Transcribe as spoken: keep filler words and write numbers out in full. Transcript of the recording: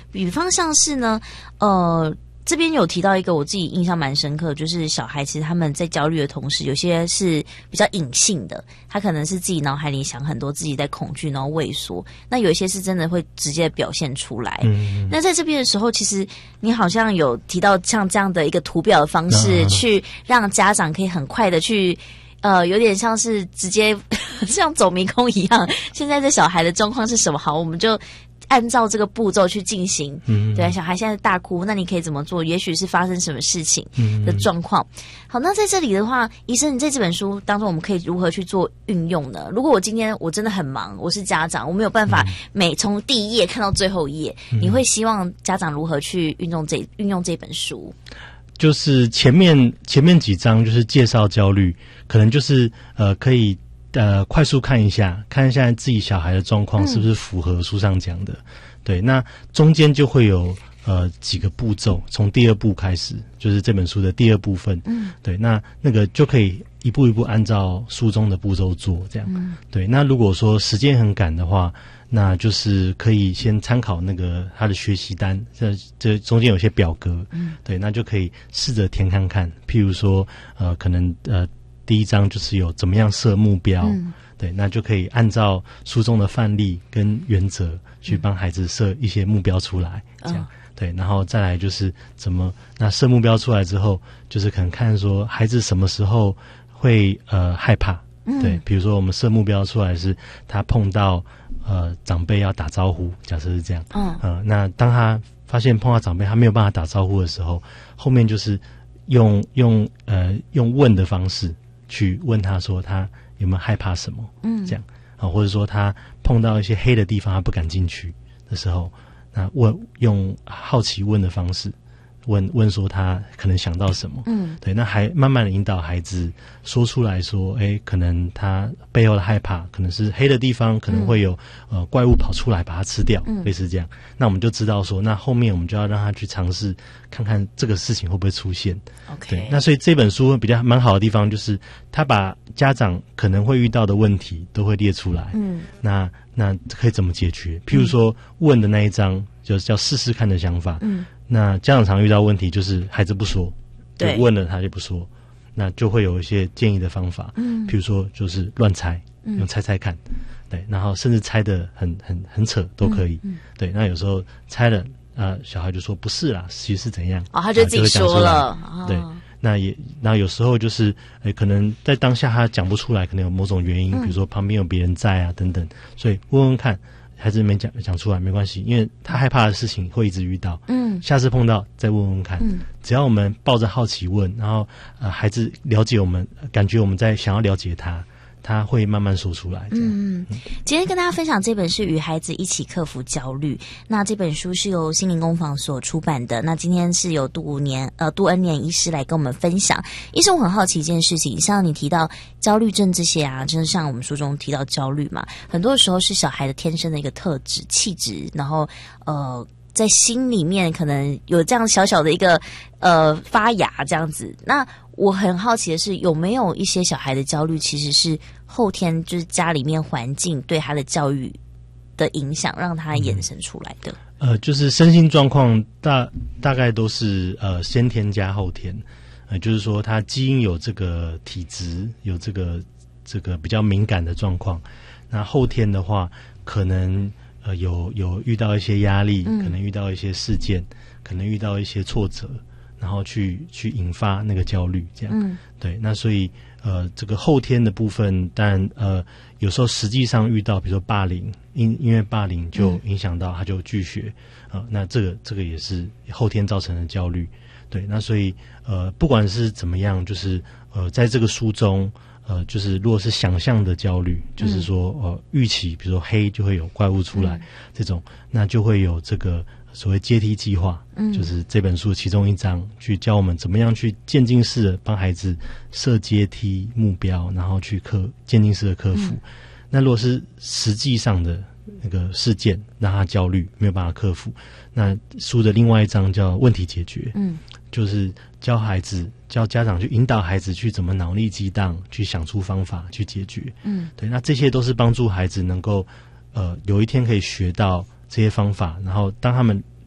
比方像是呢，呃。这边有提到一个我自己印象蛮深刻，就是小孩其实他们在焦虑的同时，有些是比较隐性的，他可能是自己脑海里想很多，自己在恐惧然后畏缩，那有一些是真的会直接表现出来。嗯，那在这边的时候，其实你好像有提到像这样的一个图表的方式，嗯，去让家长可以很快的去呃，有点像是直接像走迷宫一样，现在这小孩的状况是什么，好，我们就按照这个步骤去进行。嗯，对，小孩现在大哭，那你可以怎么做？也许是发生什么事情的状况。嗯，好，那在这里的话，医生，你在这本书当中，我们可以如何去做运用呢？如果我今天我真的很忙，我是家长，我没有办法每从第一页看到最后一页，嗯，你会希望家长如何去运用这运用这本书？ 就是前面前面几章就是介绍焦虑，可能就是呃可以呃快速看一下，看一下自己小孩的状况是不是符合书上讲的。嗯，对，那中间就会有呃几个步骤，从第二步开始，就是这本书的第二部分。嗯，对，那那个就可以一步一步按照书中的步骤做，这样。嗯，对，那如果说时间很赶的话，那就是可以先参考那个他的学习单，这这中间有些表格。嗯，对，那就可以试着填看看，譬如说呃可能呃第一章就是有怎么样设目标。嗯，对，那就可以按照书中的范例跟原则去帮孩子设一些目标出来。嗯，这样。对，然后再来就是怎么那设目标出来之后，就是可能看说孩子什么时候会呃害怕。嗯，对，比如说我们设目标出来是他碰到呃长辈要打招呼，假设是这样。嗯，呃，那当他发现碰到长辈他没有办法打招呼的时候，后面就是用用呃用问的方式去问他说他有没有害怕什么。嗯，这样啊，或者说他碰到一些黑的地方他不敢进去的时候，那问用好奇问的方式问问说他可能想到什么。嗯，对，那还慢慢的引导孩子说出来说，哎，可能他背后的害怕可能是黑的地方可能会有、嗯、呃怪物跑出来把它吃掉。嗯，类似这样，那我们就知道说，那后面我们就要让他去尝试看看这个事情会不会出现。OK， 对，那所以这本书比较蛮好的地方就是他把家长可能会遇到的问题都会列出来。嗯，那那可以怎么解决？譬如说问的那一章就是叫试试看的想法。嗯，那家长常遇到问题就是孩子不说，对，问了他就不说，那就会有一些建议的方法。嗯，譬如说就是乱猜，用猜猜看。对，然后甚至猜得很很很扯都可以。嗯嗯，对，那有时候猜了啊、呃，小孩就说不是啦，其实是怎样？ 哦，他就自己说了。 哦，对，那也那有时候就是诶，可能在当下他讲不出来，可能有某种原因，嗯，比如说旁边有别人在啊等等，所以问问看。孩子没讲讲出来没关系，因为他害怕的事情会一直遇到。嗯，下次碰到再问问看。嗯，只要我们抱着好奇问，然后呃孩子了解我们，感觉我们在想要了解他，他会慢慢说出来。 嗯，今天跟大家分享这本是与孩子一起克服焦虑。那这本书是由心灵工坊所出版的。那今天是由杜年呃杜恩年医师来跟我们分享。医生，我很好奇一件事情，像你提到焦虑症这些啊，就是像我们书中提到焦虑嘛，很多时候是小孩的天生的一个特质、气质，然后呃。在心里面可能有这样小小的一个呃发芽这样子。那我很好奇的是，有没有一些小孩的焦虑其实是后天就是家里面环境对他的教育的影响，让他衍生出来的？ 呃，就是身心状况大大概都是呃先天加后天，呃，就是说他基因有这个体质，有这个这个比较敏感的状况。那后天的话，可能。呃，有有遇到一些压力，嗯，可能遇到一些事件，可能遇到一些挫折，然后去去引发那个焦虑，这样。嗯，对。那所以呃，这个后天的部分，当然呃，有时候实际上遇到，比如说霸凌，因因为霸凌就影响到他就拒学，呃，那这个这个也是后天造成的焦虑。对，那所以呃，不管是怎么样，就是呃，在这个书中。呃，就是如果是想象的焦虑，就是说呃预期，比如说黑就会有怪物出来，嗯，这种，那就会有这个所谓阶梯计划，嗯，就是这本书其中一章去教我们怎么样去渐进式的帮孩子设阶梯目标，然后去克渐进式的克服。嗯，那如果是实际上的那个事件让他焦虑没有办法克服，那书的另外一章叫问题解决，嗯，就是教孩子教家长去引导孩子去怎么脑力激荡，去想出方法去解决。嗯，对，那这些都是帮助孩子能够呃有一天可以学到这些方法，然后当他们